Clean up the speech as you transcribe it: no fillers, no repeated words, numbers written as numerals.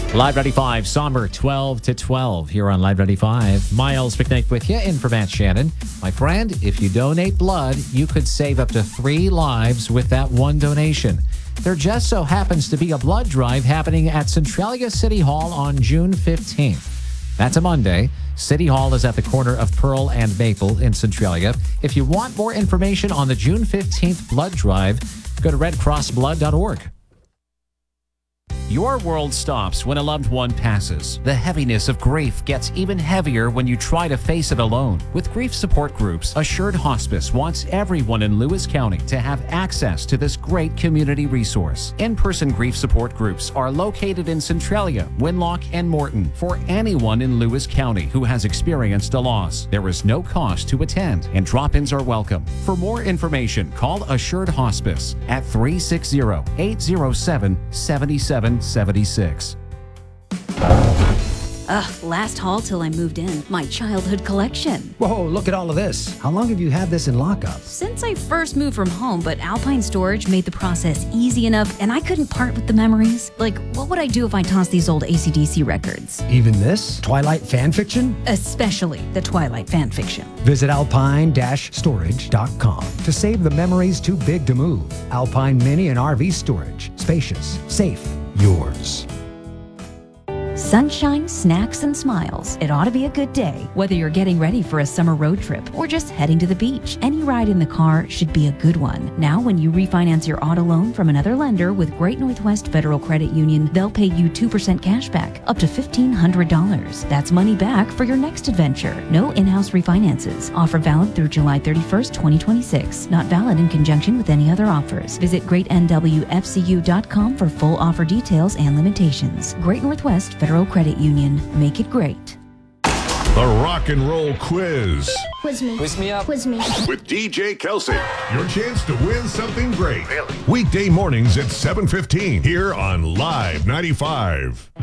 Live 95, somber 12 to 12 here on Live 95. Miles McKnight with you in for Matt Shannon. My friend, if you donate blood, you could save up to 3 lives with that one donation. There just so happens to be a blood drive happening at Centralia City Hall on June 15th. That's a Monday. City Hall is at the corner of Pearl and Maple in Centralia. If you want more information on the June 15th blood drive, go to redcrossblood.org. Your world stops when a loved one passes. The heaviness of grief gets even heavier when you try to face it alone. With grief support groups, Assured Hospice wants everyone in Lewis County to have access to this great community resource. In-person grief support groups are located in Centralia, Winlock, and Morton for anyone in Lewis County who has experienced a loss. There is no cost to attend, and drop-ins are welcome. For more information, call Assured Hospice at 360-807-7776. Last haul till I moved in. My childhood collection. Whoa, look at all of this. How long have you had this in lockup? Since I first moved from home, but Alpine Storage made the process easy enough, and I couldn't part with the memories. Like, what would I do if I tossed these old AC/DC records? Even this? Twilight fan fiction? Especially the Twilight fan fiction. Visit alpine-storage.com to save the memories too big to move. Alpine Mini and RV Storage. Spacious, safe, yours. Sunshine, snacks, and smiles. It ought to be a good day. Whether you're getting ready for a summer road trip or just heading to the beach, any ride in the car should be a good one. Now, when you refinance your auto loan from another lender with Great Northwest Federal Credit Union, they'll pay you 2% cash back, up to $1,500. That's money back for your next adventure. No in-house refinances. Offer valid through July 31st, 2026. Not valid in conjunction with any other offers. Visit greatnwfcu.com for full offer details and limitations. Great Northwest Federal Credit Union. Make it great. The Rock and Roll Quiz. Quiz me. Quiz me up. Quiz me. With DJ Kelsey. Your chance to win something great. Really? Weekday mornings at 7:15 here on Live 95.